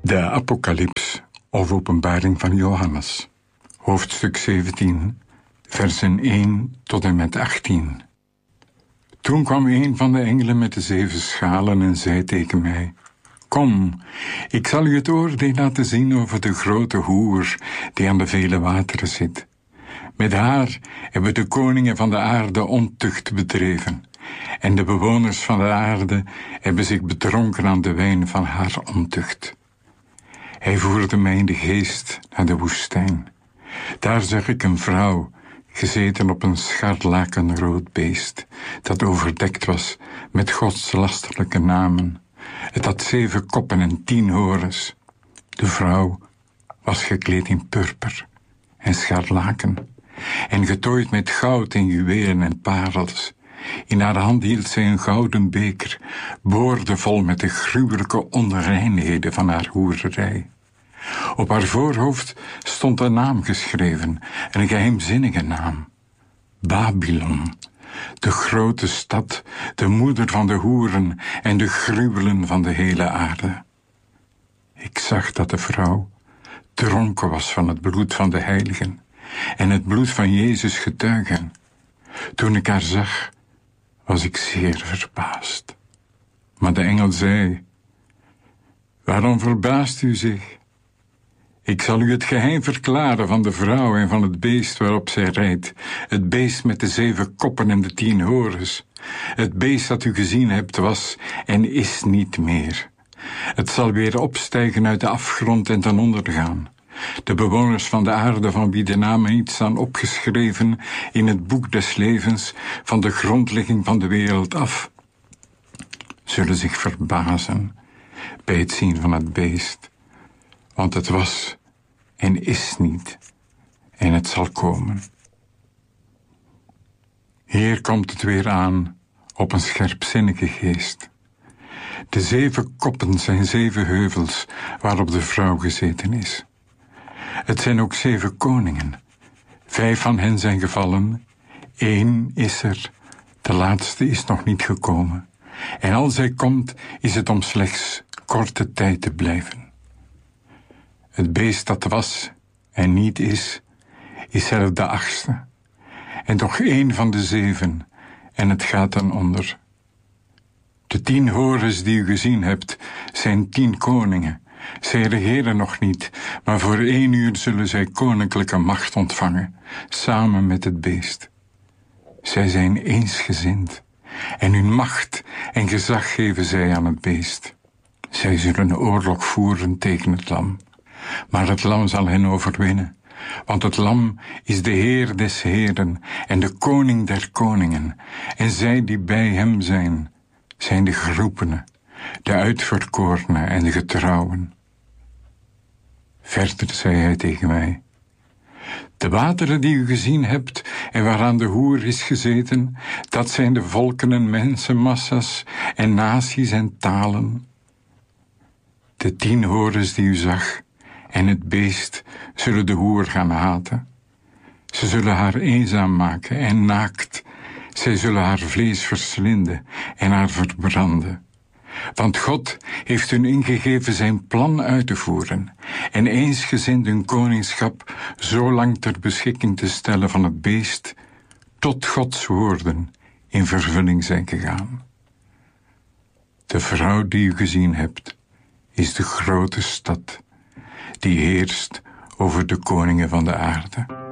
De Apocalyps of Openbaring van Johannes, hoofdstuk 17, versen 1 tot en met 18. Toen kwam een van de engelen met de 7 schalen en zei tegen mij: Kom, ik zal u het oordeel laten zien over de grote hoer die aan de vele wateren zit. Met haar hebben de koningen van de aarde ontucht bedreven, en de bewoners van de aarde hebben zich bedronken aan de wijn van haar ontucht. Hij voerde mij in de geest naar de woestijn. Daar zag ik een vrouw, gezeten op een scharlakenrood beest, dat overdekt was met godslastelijke namen. Het had 7 koppen en 10 horens. De vrouw was gekleed in purper en scharlaken, en getooid met goud en juwelen en parels. In haar hand hield zij een gouden beker, boordevol met de gruwelijke onreinheden van haar hoererij. Op haar voorhoofd stond een naam geschreven, een geheimzinnige naam: Babylon, de grote stad, de moeder van de hoeren en de gruwelen van de hele aarde. Ik zag dat de vrouw dronken was van het bloed van de heiligen en het bloed van Jezus getuigen. Toen ik haar zag, was ik zeer verbaasd. Maar de engel zei: Waarom verbaast u zich? Ik zal u het geheim verklaren van de vrouw en van het beest waarop zij rijdt. Het beest met de 7 koppen en de 10 horens. Het beest dat u gezien hebt was en is niet meer. Het zal weer opstijgen uit de afgrond en ten onder gaan. De bewoners van de aarde, van wie de namen niet staan opgeschreven in het boek des levens van de grondlegging van de wereld af, zullen zich verbazen bij het zien van het beest. Want het was en is niet, en het zal komen. Hier komt het weer aan op een scherpzinnige geest. De 7 koppen zijn 7 heuvels waarop de vrouw gezeten is. Het zijn ook 7 koningen. 5 van hen zijn gevallen, 1 is er, de laatste is nog niet gekomen. En als hij komt, is het om slechts korte tijd te blijven. Het beest dat was en niet is zelf de 8e. En toch 1 van de 7, en het gaat dan onder. De 10 horens die u gezien hebt, zijn 10 koningen. Zij regeren nog niet, maar voor 1 uur zullen zij koninklijke macht ontvangen, samen met het beest. Zij zijn eensgezind, en hun macht en gezag geven zij aan het beest. Zij zullen oorlog voeren tegen het lam. Maar het lam zal hen overwinnen, want het lam is de Heer des Heeren en de Koning der koningen, en zij die bij hem zijn de geroepenen, de uitverkorenen en de getrouwen. Verder zei hij tegen mij: De wateren die u gezien hebt en waaraan de hoer is gezeten, dat zijn de volken en mensenmassa's en naties en talen. De 10 horens die u zag en het beest zullen de hoer gaan haten. Ze zullen haar eenzaam maken en naakt. Zij zullen haar vlees verslinden en haar verbranden. Want God heeft hun ingegeven zijn plan uit te voeren en eensgezind hun koningschap zo lang ter beschikking te stellen van het beest, tot Gods woorden in vervulling zijn gegaan. De vrouw die u gezien hebt, is de grote stad die heerst over de koningen van de aarde.